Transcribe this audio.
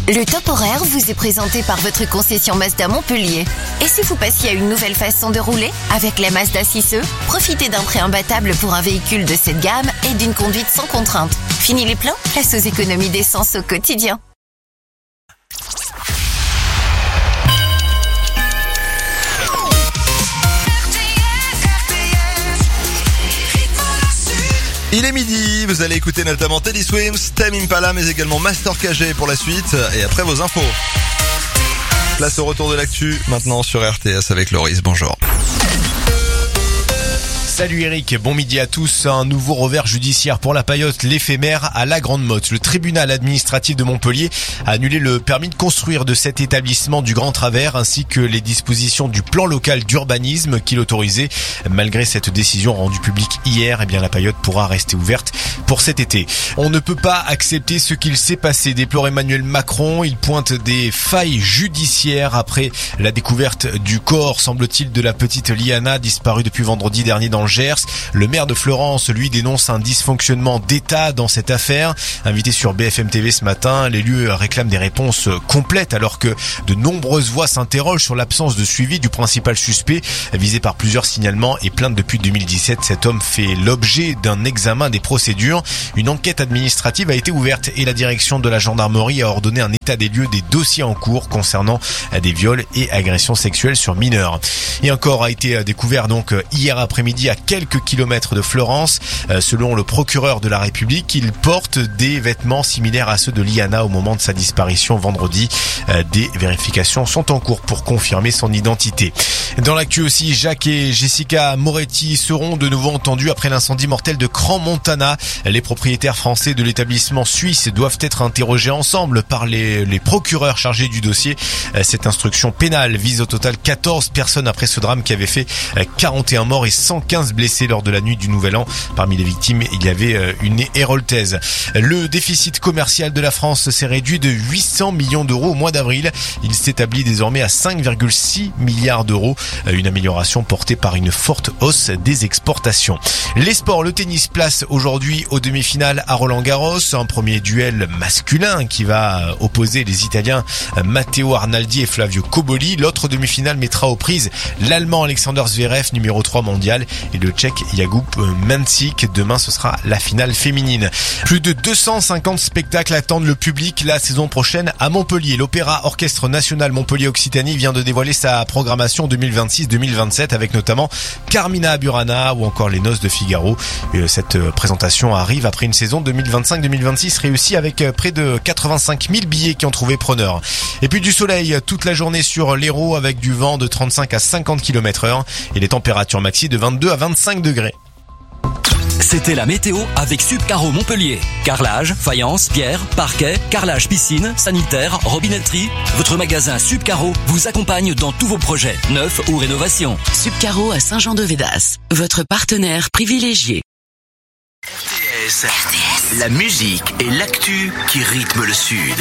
Le top horaire vous est présenté par votre concession Mazda Montpellier. Et si vous passiez à une nouvelle façon de rouler? Avec la Mazda 6e, profitez d'un prêt imbattable pour un véhicule de cette gamme et d'une conduite sans contrainte. Fini les plans? Place aux économies d'essence au quotidien. Il est midi, vous allez écouter notamment Teddy Swims, Tame Impala, mais également Master KG pour la suite, et après vos infos. Place au retour de l'actu, maintenant sur RTS avec Loris, bonjour. Salut Eric, bon midi à tous. Un nouveau revers judiciaire pour la paillote, l'éphémère à la Grande Motte. Le tribunal administratif de Montpellier a annulé le permis de construire de cet établissement du Grand Travers ainsi que les dispositions du plan local d'urbanisme qui l'autorisait. Malgré cette décision rendue publique hier, la paillote pourra rester ouverte pour cet été. On ne peut pas accepter ce qu'il s'est passé, déplore Emmanuel Macron. Il pointe des failles judiciaires après la découverte du corps, semble-t-il, de la petite Liana disparue depuis vendredi dernier dans le Gers. Le maire de Florence, lui, dénonce un dysfonctionnement d'État dans cette affaire. Invité sur BFM TV ce matin, l'élu réclame des réponses complètes alors que de nombreuses voix s'interrogent sur l'absence de suivi du principal suspect visé par plusieurs signalements et plaintes depuis 2017. Cet homme fait l'objet d'un examen des procédures. Une enquête administrative a été ouverte et la direction de la gendarmerie a ordonné un état des lieux des dossiers en cours concernant des viols et agressions sexuelles sur mineurs. Et un corps a été découvert donc hier après-midi à quelques kilomètres de Florence. Selon le procureur de la République, il porte des vêtements similaires à ceux de Liana au moment de sa disparition vendredi. Des vérifications sont en cours pour confirmer son identité. Dans l'actu aussi, Jacques et Jessica Moretti seront de nouveau entendus après l'incendie mortel de Crans-Montana. Les propriétaires français de l'établissement suisse doivent être interrogés ensemble par les procureurs chargés du dossier. Cette instruction pénale vise au total 14 personnes après ce drame qui avait fait 41 morts et 115 blessés lors de la nuit du Nouvel An. Parmi les victimes, il y avait une héroltaise. Le déficit commercial de la France s'est réduit de 800 millions d'euros au mois d'avril. Il s'établit désormais à 5,6 milliards d'euros. Une amélioration portée par une forte hausse des exportations. Les sports, le tennis place aujourd'hui aux demi-finales à Roland-Garros. Un premier duel masculin qui va opposer les Italiens Matteo Arnaldi et Flavio Cobolli. L'autre demi-finale mettra aux prises l'Allemand Alexander Zverev, numéro 3 mondial, et le Tchèque Jakub Mansík. Demain, ce sera la finale féminine. Plus de 250 spectacles attendent le public la saison prochaine à Montpellier. L'Opéra Orchestre National Montpellier-Occitanie vient de dévoiler sa programmation 2026-2027 avec notamment Carmina Burana ou encore Les Noces de Figaro. Cette présentation arrive après une saison 2025-2026 réussie avec près de 85 000 billets qui ont trouvé preneur. Et puis du soleil toute la journée sur l'Hérault avec du vent de 35 à 50 km/h et les températures maxi de 22 à 25 degrés. C'était la météo avec Subcaro Montpellier. Carrelage, faïence, pierre, parquet, carrelage piscine, sanitaire, robinetterie. Votre magasin Subcaro vous accompagne dans tous vos projets, neufs ou rénovations. Subcaro à Saint-Jean-de-Védas, votre partenaire privilégié. RTS, la musique et l'actu qui rythment le Sud.